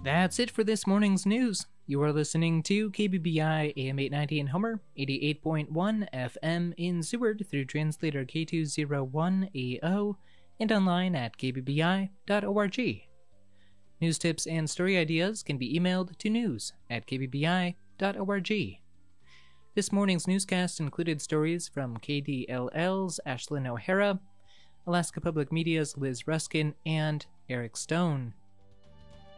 That's it for this morning's news. You are listening to KBBI AM 890 in Homer, 88.1 FM in Seward through translator K201AO, and online at kbbi.org. News tips and story ideas can be emailed to news@kbbi.org. This morning's newscast included stories from KDLL's Ashlyn O'Hara, Alaska Public Media's Liz Ruskin, and Eric Stone.